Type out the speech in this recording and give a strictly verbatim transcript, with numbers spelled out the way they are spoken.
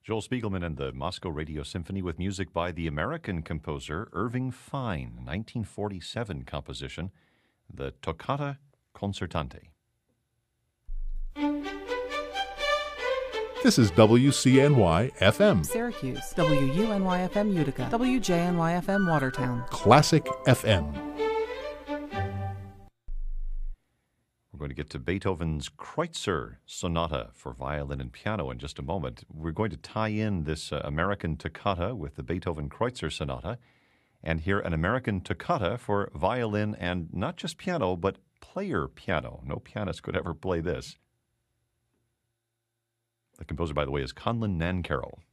Joel Spiegelman and the Moscow Radio Symphony with music by the American composer Irving Fine, nineteen forty-seven composition, the Toccata Concertante. This is W C N Y F M. Syracuse, W U N Y F M Utica, W J N Y F M Watertown. Classic F M. We're going to get to Beethoven's Kreutzer Sonata for violin and piano in just a moment. We're going to tie in this uh, American toccata with the Beethoven Kreutzer Sonata and hear an American toccata for violin and not just piano, but player piano. No pianist could ever play this. The composer, by the way, is Conlon Nancarrow.